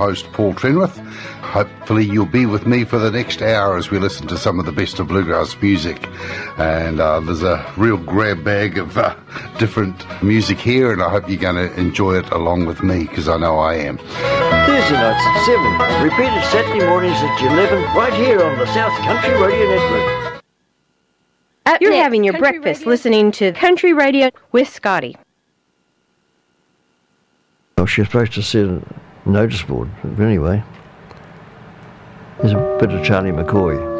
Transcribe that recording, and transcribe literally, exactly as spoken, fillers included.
host, Paul Trenwith. Hopefully you'll be with me for the next hour as we listen to some of the best of bluegrass music. And uh, there's a real grab bag of uh, different music here, and I hope you're going to enjoy it along with me, because I know I am. Thursday nights at seven, repeated Saturday mornings at eleven, right here on the South Country Radio Network. Up You're next, having your breakfast radio? Listening to Country Radio with Scotty. Well, she's supposed to set a notice board, but anyway. There's a bit of Charlie McCoy.